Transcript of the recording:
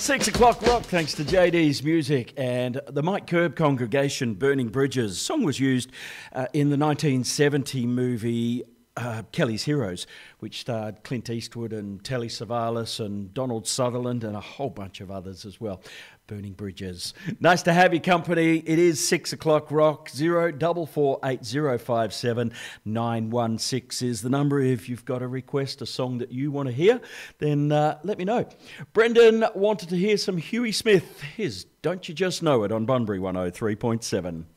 6 o'clock rock, thanks to JD's music and the Mike Curb Congregation, Burning Bridges. Song was used in the 1970 movie Kelly's Heroes, which starred Clint Eastwood and Telly Savalas and Donald Sutherland and a whole bunch of others as well. Burning Bridges. Nice to have your company. It is 6 o'clock rock. 0448057916 is the number. If you've got a request, a song that you want to hear, then let me know. Brendan wanted to hear some Huey Smith. His Don't You Just Know It on Bunbury 103.7.